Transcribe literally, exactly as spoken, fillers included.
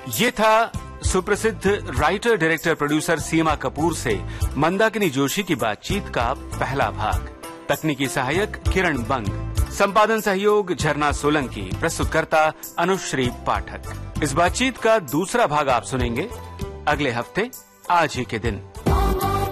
ये था सुप्रसिद्ध राइटर, डायरेक्टर, प्रोड्यूसर सीमा कपूर से मंदाकिनी जोशी की बातचीत का पहला भाग। तकनीकी सहायक किरण बंग, संपादन सहयोग झरना सोलंकी, प्रस्तुतकर्ता अनुश्री पाठक। इस बातचीत का दूसरा भाग आप सुनेंगे अगले हफ्ते आज ही के दिन।